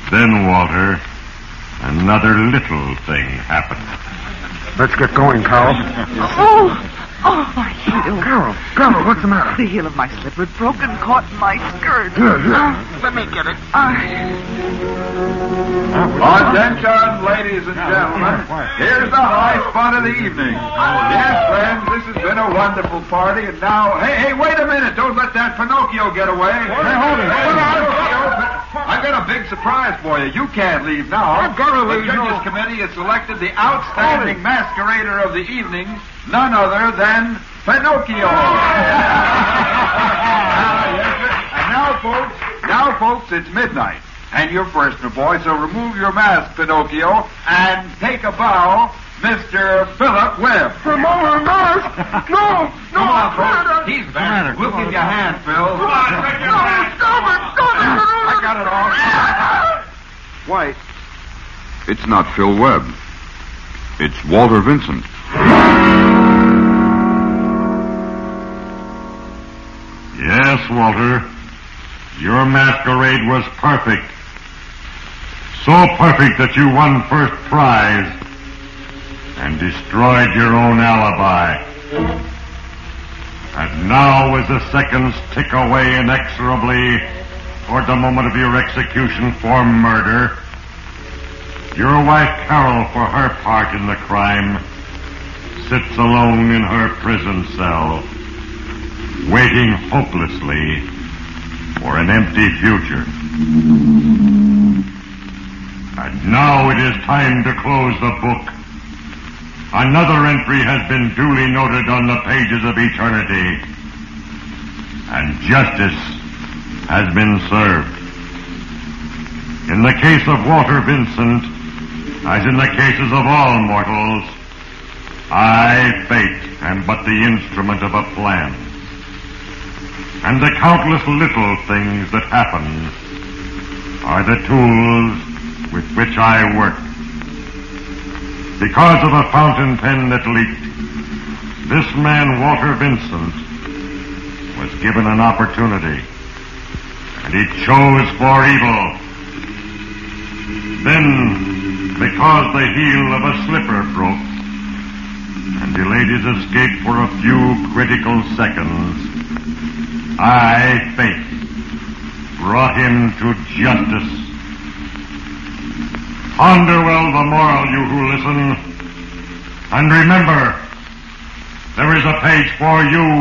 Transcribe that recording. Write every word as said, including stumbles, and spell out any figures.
Then, Walter, another little thing happened. Let's get going, Carol. Oh, oh, my heel. Carol, Carol, what's the matter? The heel of my slipper broke and caught in my skirt. Here, here. Uh, Let me get it. uh, Attention, ladies and gentlemen. Here's the high spot of the evening. Yes, friends, this has been a wonderful party, and now... Hey, hey, wait a minute. Don't let that Pinocchio get away. Hey, hold it. Hold on. I've got a big surprise for you. You can't leave now. I've got to leave The Judges now. Committee has selected the outstanding masquerader of the evening, none other than Pinocchio. And now, folks, now, folks, it's midnight. And you're prisoner, boy, so remove your mask, Pinocchio, and take a bow, Mister Philip Webb. Remove my mask. No, no. Come on, folks. Philip. He's back. We'll give you a hand, Phil. Come on, take your No, mask. stop it. Stop it. I got it all. Why, it's not Phil Webb. It's Walter Vincent. Yes, Walter. Your masquerade was perfect. So perfect that you won first prize and destroyed your own alibi. And now, as the seconds tick away inexorably toward the moment of your execution for murder, your wife Carol, for her part in the crime, sits alone in her prison cell, waiting hopelessly for an empty future. And now it is time to close the book. Another entry has been duly noted on the pages of eternity, and justice has been served. In the case of Walter Vincent, as in the cases of all mortals, I, fate, am but the instrument of a plan. And the countless little things that happen are the tools with which I work. Because of a fountain pen that leaked, this man, Walter Vincent, was given an opportunity, and he chose for evil. Then, because the heel of a slipper broke and delayed his escape for a few critical seconds, I, fate, brought him to justice. Ponder well the moral, you who listen, and remember, there is a page for you